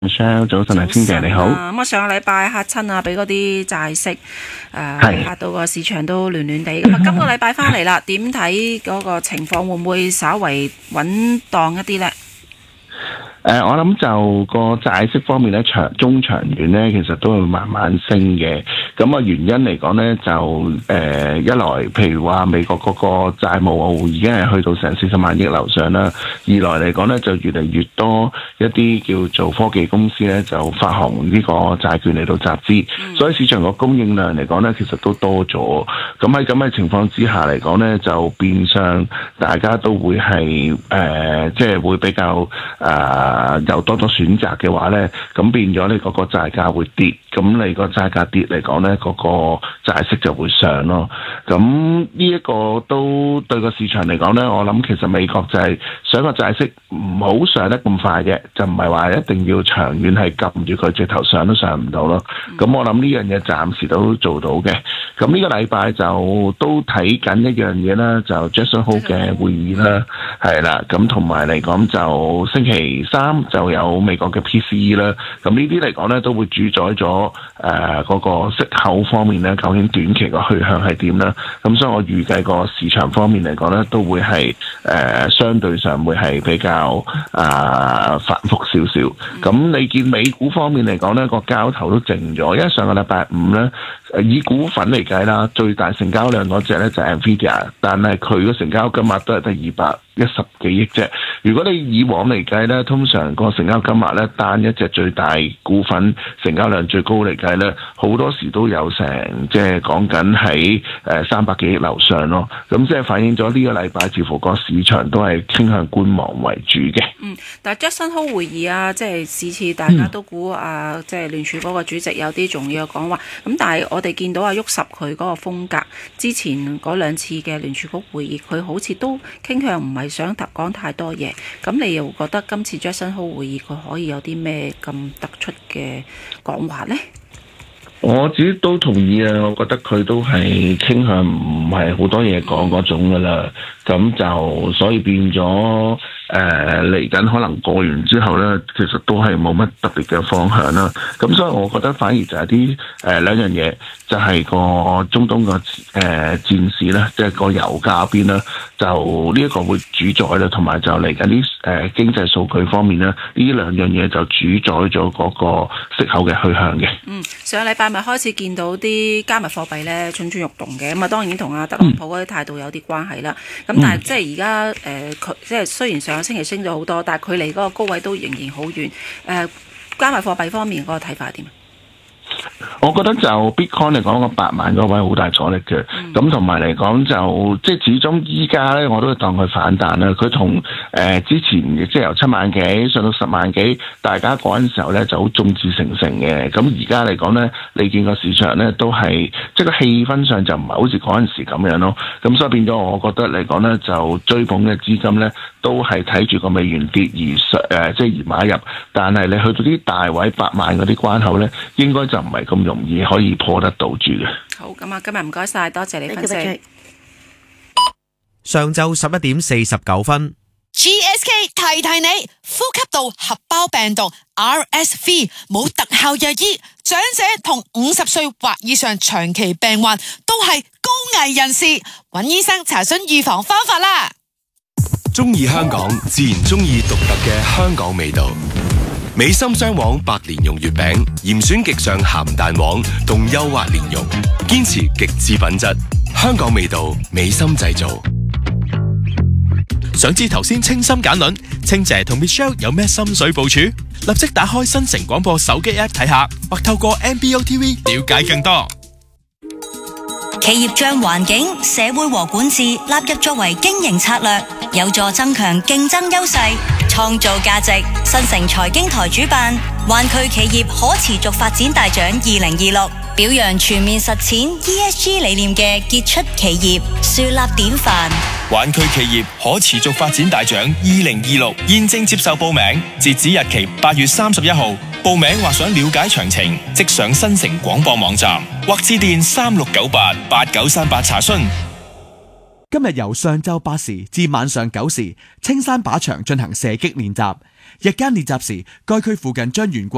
Michelle，早晨啊，清姐你好。 咁我上個禮拜嚇親啊，俾嗰啲債息嚇到個市場都亂亂地。咁啊，今個禮拜翻嚟啦，點睇嗰個情況會唔會稍為穩當一啲呢？ 我諗就個債息方面咧，中長遠咧，其實都會慢慢升嘅。咁啊，原因嚟講咧，就一來，譬如話美國嗰個債務已經係去到成40萬億樓上啦；二來嚟講咧，就越嚟越多一啲叫做科技公司咧，就發行呢個債券嚟到集資，所以市場個供應量嚟講咧，其實都多咗。咁喺咁嘅情況之下嚟講咧，就變相大家都會係即係會比較有多選擇嘅話咧，咁變咗你嗰個債價會跌，咁你個債價跌嚟講咧，嗰個債息就會上咯。咁呢一個都對個市場嚟講咧，我諗其實美國就係想個債息唔好上得咁快嘅，就唔係話一定要長遠係撳住佢直頭上都上唔到咯。咁我諗呢樣嘢暫時都做到嘅。咁呢個禮拜就都睇緊一樣嘢啦，就 Jackson Hole 嘅會議啦，係啦。咁同埋嚟講就星期三就有美國嘅 PCE 啦。咁呢啲嚟講咧都會主宰咗嗰個息口方面咧，究竟短期個去向係點啦。咁所以我預計個市場方面嚟講咧，都會係相對上會係比較反覆少少。咁你見美股方面嚟講咧，個交投都靜咗，因為上個禮拜五咧，以股份嚟計啦，最大成交量嗰隻咧就係 Nvidia， 但係佢個成交金額都係得210幾億啫。如果你以往嚟計咧，通常個成交金額咧，單一隻最大股份成交量最高嚟計咧，好多時都有成即係講緊喺300幾億樓上咯。咁即係反映咗呢個禮拜似乎個市場都係傾向觀望為主嘅。 但係 Jackson Hole 會議啊，即係次次大家都估即係聯儲嗰個主席有啲重要嘅講話。咁但係我哋見到沃什佢嗰個風格，之前嗰兩次嘅聯儲局會議，佢好似都傾向唔係想講太多嘢。咁你又覺得今次 Jackson Hole 會議佢可以有啲咩咁突出嘅講話呢？ 我自己都同意啊，我覺得佢都係傾向唔係好多嘢講嗰種噶啦，咁就所以變咗嚟緊可能過完之後咧，其實都係冇乜特別嘅方向啦。咁所以我覺得反而就係啲兩樣嘢，就係個中東個戰事咧，即係個油價邊啦，就呢一個會主宰啦，同埋就嚟緊啲經濟數據方面咧，呢兩樣嘢就主宰咗嗰個息口嘅去向嘅。 上個禮拜咪開始見到啲加密貨幣咧蠢蠢欲動嘅，咁啊當然同阿特朗普嗰啲態度有啲關係啦。咁但係即係而家佢即係雖然上個星期升咗好多，但係距離嗰個高位都仍然好遠。加密貨幣方面嗰個睇法係點？ 我覺得就 Bitcoin 嚟講個8萬嗰位好大阻力嘅，咁同埋嚟講就即係始終依家咧，我都當佢反彈啦。佢同之前即係由7萬幾上到10萬幾，大家嗰陣時候咧就好眾志成城嘅。咁而家嚟講咧，你見個市場咧都係即係個氣氛上就唔係好似嗰陣時咁樣咯。咁所以變咗，我覺得嚟講咧，就追捧嘅資金咧都係睇住個美元跌而即係而買入。但係你去到啲大位8萬嗰啲關口咧，應該就唔係咁容易可以破得到住嘅。 好，咁啊，今日唔該晒，多謝你分析。 上晝11點49分。 GSK 提你，呼吸道合胞病毒 RSV 冇特效藥醫，長者同50歲或以上長期病患都係高危人士，揾醫生查詢預防方法啦。 中意香港，自然中意獨特嘅香港味道。美心雙黃白蓮蓉月餅，嚴選極上鹹蛋黃同幼滑蓮蓉，堅持極致品質，香港味道，美心製造。 想知頭先清心揀卵，清姐同 Michelle 有咩心水部署？立即打開新城廣播手機 app 睇下，或透過 MBO TV 了解更多。 企業將環境、社會和管治納入作為經營策略，有助增強競爭優勢，創造價值。新城財經台主辦灣區企業可持續發展大獎2026，表揚全面實踐 ESG 理念嘅傑出企業，樹立典範。 灣區企業可持續發展大獎2026現正接受報名，截止日期8月31號。報名或想了解詳情，即上新城廣播網站或致電36988938查詢。 今日由上晝8時至晚上9時，青山靶場進行射擊練習。日間練習時，該區附近將懸掛